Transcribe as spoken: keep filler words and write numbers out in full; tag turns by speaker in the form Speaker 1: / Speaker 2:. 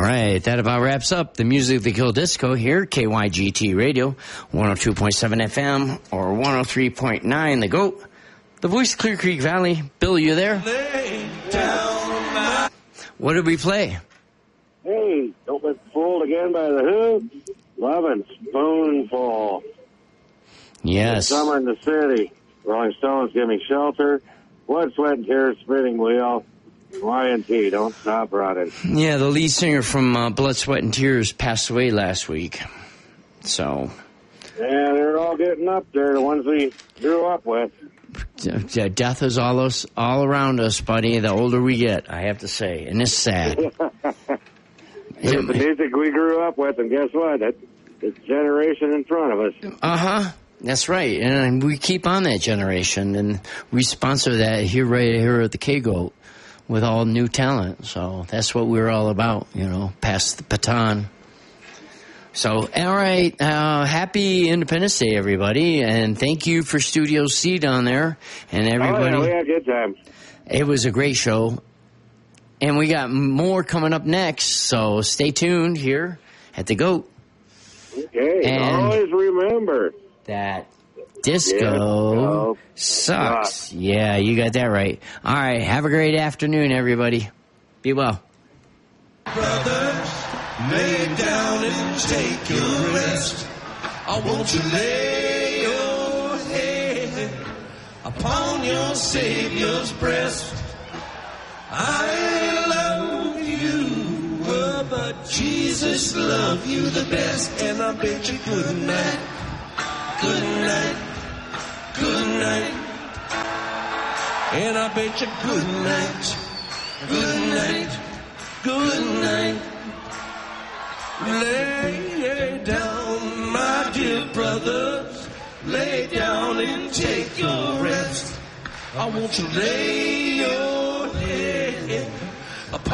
Speaker 1: right, that about wraps up the Music that Killed Disco here, K Y G T Radio, one oh two point seven F M or one oh three point nine The GOAT, the voice of Clear Creek Valley. Bill, you there? What did we play?
Speaker 2: Hey, don't get fooled again by the Who. Love and Spoonful.
Speaker 1: Yes.
Speaker 2: Summer in the City. Rolling Stones, Give Me Shelter. Blood, Sweat, and Tears, Spinning Wheel. Y and T, Don't Stop Running.
Speaker 1: Yeah, the lead singer from uh, Blood, Sweat, and Tears passed away last week. So.
Speaker 2: Yeah, they're all getting up there, the ones we grew up with.
Speaker 1: Death is all us, all around us, buddy, the older we get, I have to say. And it's sad.
Speaker 2: It's the music we grew up with, and guess what? It's the generation in front of us.
Speaker 1: Uh-huh. That's right. And we keep on that generation, and we sponsor that here right here at the K-GOAT with all new talent. So that's what we're all about, you know, pass the baton. So, all right, uh, happy Independence Day, everybody, and thank you for Studio C down there, and everybody.
Speaker 2: Oh, yeah, we had a good time.
Speaker 1: It was a great show, and we got more coming up next, so stay tuned here at the GOAT.
Speaker 2: Okay,
Speaker 1: and
Speaker 2: always remember
Speaker 1: that disco
Speaker 2: yeah,
Speaker 1: sucks. Yeah, you got that right. All right, have a great afternoon, everybody. Be well.
Speaker 3: Brothers, lay down and take your rest. I want you to lay your head upon your Savior's breast. I love you, uh, but Jesus loved you the best. And I bid you good night, good night, good night. And I bid you good night, good night, good night. Lay down, my dear brothers, lay down and take your rest. I want you to lay your head